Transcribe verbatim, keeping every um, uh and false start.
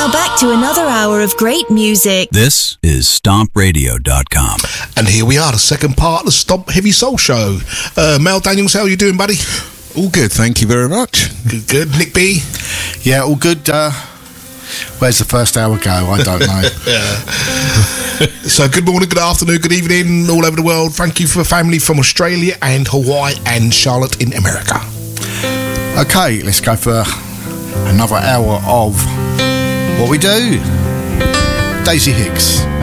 Now back to another hour of great music. This is stomp radio dot com. And here we are, the second part of the Stomp Heavy Soul Show. Uh, Mel Daniels, how are you doing, buddy? All good, thank you very much. Good, good. Nick B? Yeah, all good. Uh, where's the first hour go? I don't know. Yeah. So good morning, good afternoon, good evening, all over the world. Thank you for family from Australia and Hawaii and Charlotte in America. Okay, let's go for another hour of what we do. Daisy Hicks.